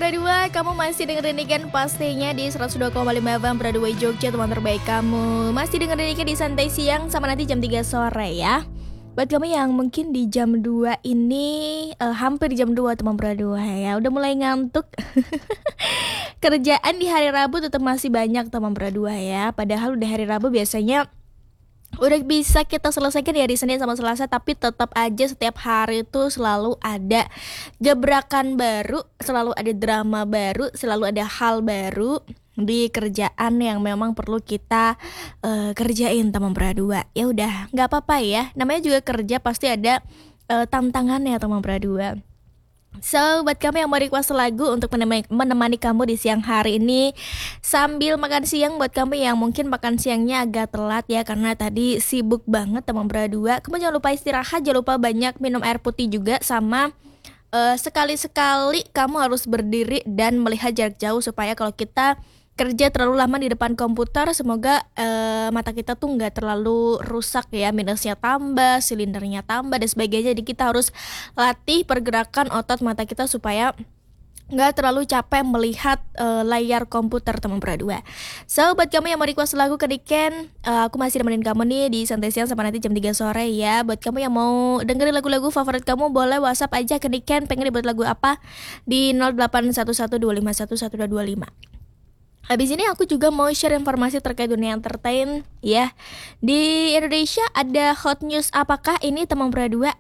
Berdua, kamu masih dengerin Ikan pastinya di 102,5 FM Berdua Jogja, teman terbaik kamu. Masih dengerin Ikan di Santai Siang sama nanti jam 3 sore ya. Buat kamu yang mungkin di jam 2 ini, hampir jam 2 teman Berdua ya, udah mulai ngantuk. Kerjaan di hari Rabu tetap masih banyak teman Berdua ya. Padahal udah hari Rabu biasanya udah bisa kita selesaikan ya di Senin sama Selasa, tapi tetap aja setiap hari itu selalu ada gebrakan baru, selalu ada drama baru, selalu ada hal baru di kerjaan yang memang perlu kita kerjain teman Berdua. Ya udah, nggak apa-apa ya. Namanya juga kerja, pasti ada tantangannya teman Berdua. So, buat kamu yang mau request lagu untuk menemani kamu di siang hari ini sambil makan siang, buat kamu yang mungkin makan siangnya agak telat ya karena tadi sibuk banget teman Berdua, kamu jangan lupa istirahat, jangan lupa banyak minum air putih juga, sama sekali-sekali kamu harus berdiri dan melihat jarak jauh supaya kalau kita kerja terlalu lama di depan komputer, semoga mata kita tuh nggak terlalu rusak ya, minusnya tambah, silindernya tambah dan sebagainya. Jadi kita harus latih pergerakan otot mata kita supaya nggak terlalu capek melihat layar komputer teman Berdua. So, buat kamu yang mau request lagu ke Diken, aku masih nemenin kamu nih di Santai Siang sama nanti jam 3 sore ya. Buat kamu yang mau dengerin lagu-lagu favorit kamu, boleh WhatsApp aja ke Diken, pengen dibuat lagu apa di 081125111225. Habis ini aku juga mau share informasi terkait dunia entertain ya. Di Indonesia ada hot news apakah ini teman Berdua?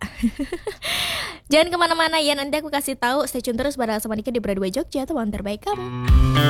Jangan kemana-mana ya, nanti aku kasih tahu. Stay tune terus bareng sama Dika di Berdua Jogja, teman terbaik kamu.